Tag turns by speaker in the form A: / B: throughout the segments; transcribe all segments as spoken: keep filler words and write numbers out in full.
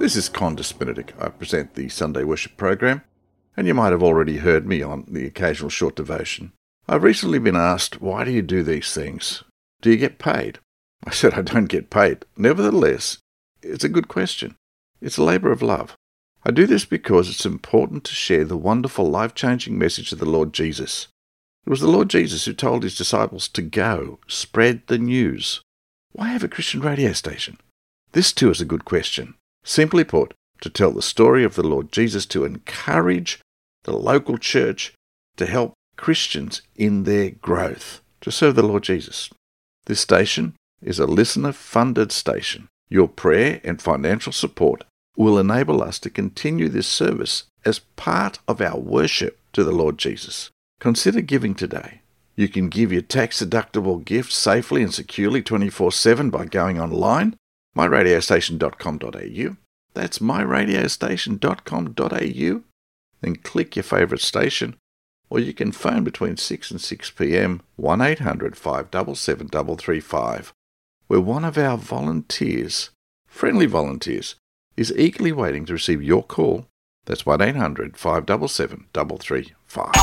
A: This is Condis Benedict. I present the Sunday Worship program, and you might have already heard me on the occasional short devotion. I've recently been asked, why do you do these things? Do you get paid? I said I don't get paid. Nevertheless, it's a good question. It's a labour of love. I do this because it's important to share the wonderful, life-changing message of the Lord Jesus. It was the Lord Jesus who told his disciples to go, spread the news. Why have a Christian radio station? This too is a good question. Simply put, to tell the story of the Lord Jesus, to encourage the local church, to help Christians in their growth, to serve the Lord Jesus. This station is a listener-funded station. Your prayer and financial support will enable us to continue this service as part of our worship to the Lord Jesus. Consider giving today. You can give your tax-deductible gift safely and securely twenty-four seven by going online, my radio station dot com dot a u. That's my radio station dot com dot a u. Then click your favourite station, or you can phone between six and six p.m. one eight hundred five seven seven three three five, where one of our volunteers, friendly volunteers, is eagerly waiting to receive your call. That's one eight hundred five seven seven three three five.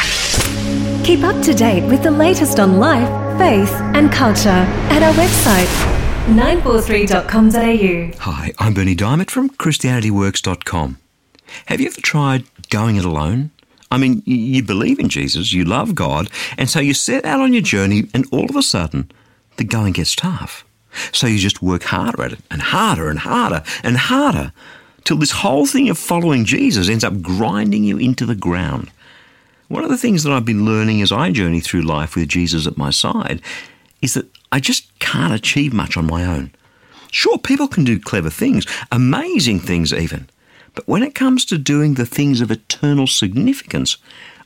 B: Keep up to date with the latest on life, faith and culture at our website, nine four three dot com dot a u.
C: Hi, I'm Bernie Diamond from Christianity Works dot com. Have you ever tried going it alone? I mean, you believe in Jesus, you love God, and so you set out on your journey, and all of a sudden, the going gets tough. So you just work harder at it, and harder and harder and harder, till this whole thing of following Jesus ends up grinding you into the ground. One of the things that I've been learning as I journey through life with Jesus at my side is that I just can't achieve much on my own. Sure, people can do clever things, amazing things even, but when it comes to doing the things of eternal significance,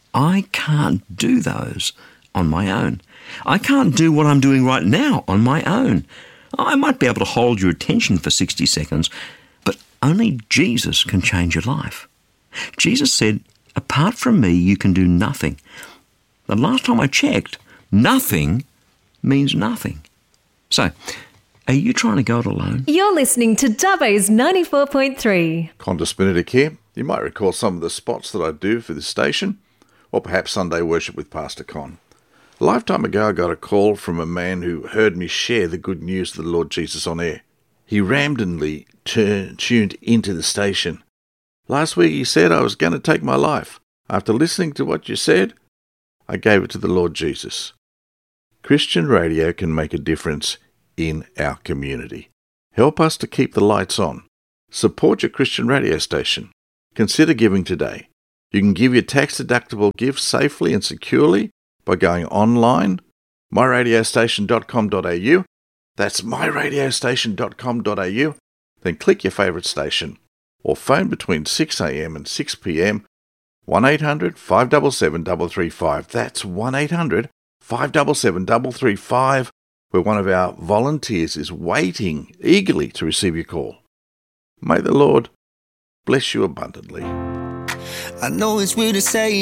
C: I can't do those on my own. I can't do what I'm doing right now on my own. I might be able to hold your attention for sixty seconds, but only Jesus can change your life. Jesus said, apart from me, you can do nothing. The last time I checked, nothing means nothing. So, are you trying to go it alone?
B: You're listening to Dubbo's ninety-four point three.
A: Condis Benedict here. You might recall some of the spots that I do for this station, or perhaps Sunday Worship with Pastor Con. A lifetime ago, I got a call from a man who heard me share the good news of the Lord Jesus on air. He randomly turn, tuned into the station. Last week he said I was going to take my life. After listening to what you said, I gave it to the Lord Jesus. Christian radio can make a difference in our community. Help us to keep the lights on. Support your Christian radio station. Consider giving today. You can give your tax-deductible gift safely and securely by going online, my radio station dot com dot a u. That's my radio station dot com dot a u. Then click your favourite station, or phone between six a.m. and six p.m. one eight hundred five seven seven three three five. That's one eight hundred five seven seven three three five, where one of our volunteers is waiting eagerly to receive your call. May the Lord bless you abundantly.
D: I know it's weird to say